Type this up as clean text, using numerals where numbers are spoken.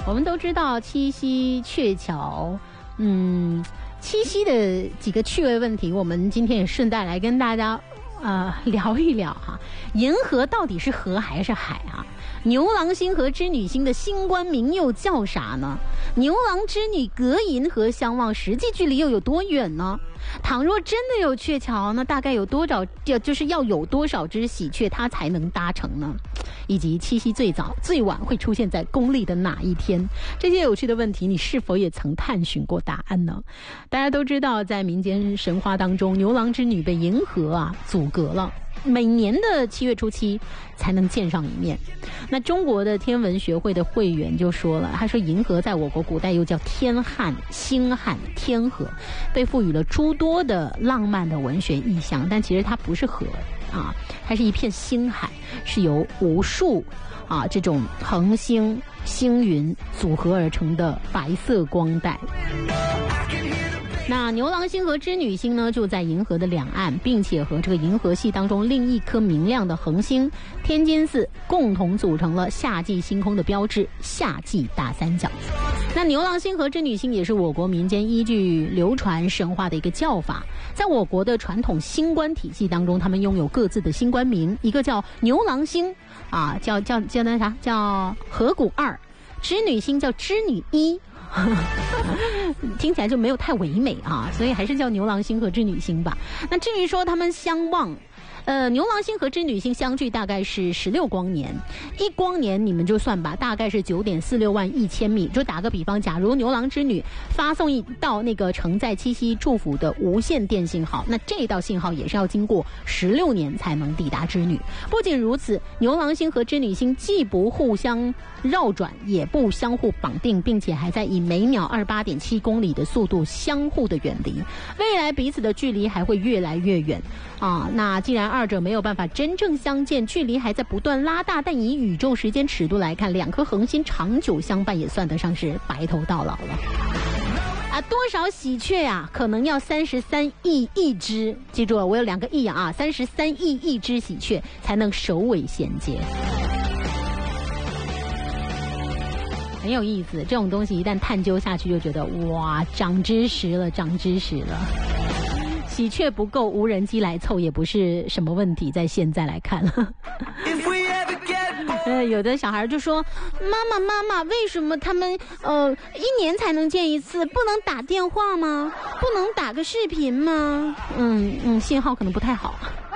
我们都知道七夕鹊桥，七夕的几个趣味问题，我们今天也顺带来跟大家聊一聊哈。银河到底是河还是海啊？牛郎星和织女星的星官名又叫啥呢？牛郎织女隔银河相望，实际距离又有多远呢？倘若真的有鹊桥呢，大概有多少，就是要有多少只喜鹊它才能搭成呢？以及七夕最早最晚会出现在公历的哪一天？这些有趣的问题，你是否也曾探寻过答案呢？大家都知道，在民间神话当中，牛郎织女被银河阻隔了，每年的7月初7才能见上一面。那中国的天文学会的会员就说了，他说银河在我国古代又叫天汉、星汉、天河，被赋予了诸多的浪漫的文学意象，但其实它不是河啊，它是一片星海，是由无数这种恒星、星云组合而成的白色光带。那牛郎星和织女星呢，就在银河的两岸，并且和这个银河系当中另一颗明亮的恒星天津4共同组成了夏季星空的标志——夏季大三角。那牛郎星和织女星也是我国民间依据流传神话的一个叫法。在我国的传统星官体系当中，他们拥有各自的星官名，一个叫牛郎星叫那啥，叫河谷2；织女星叫织女1。听起来就没有太唯美所以还是叫牛郎星和织女星吧。那至于说他们相望，牛郎星和织女星相距大概是16光年，一光年你们就算吧，大概是9.46万亿千米。就打个比方，假如牛郎织女发送一道那个承载七夕祝福的无线电信号，那这道信号也是要经过16年才能抵达织女。不仅如此，牛郎星和织女星既不互相绕转，也不相互绑定，并且还在以每秒28.7公里的速度相互的远离，未来彼此的距离还会越来越远那既然二者没有办法真正相见，距离还在不断拉大，但以宇宙时间尺度来看，两颗恒星长久相伴也算得上是白头到老了多少喜鹊可能要33亿亿只，记住了，我有2个亿33亿亿只喜鹊才能首尾衔接。很有意思，这种东西一旦探究下去，就觉得哇，长知识了。喜鹊不够，无人机来凑也不是什么问题，在现在来看有的小孩就说，妈妈，为什么他们1年才能见一次？不能打电话吗？不能打个视频吗？信号可能不太好。